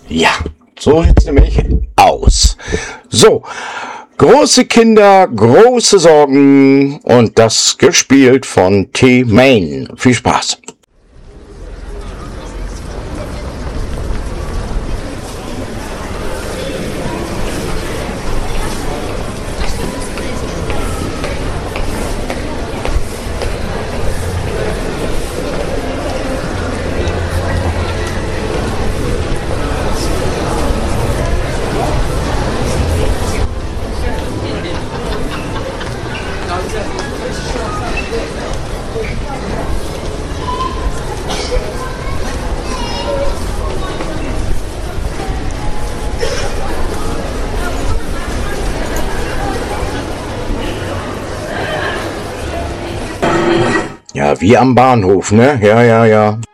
Ja, so sieht es nämlich aus. So, große Kinder, große Sorgen und das gespielt von T-Main. Viel Spaß. Ja, wie am Bahnhof, ne? Ja.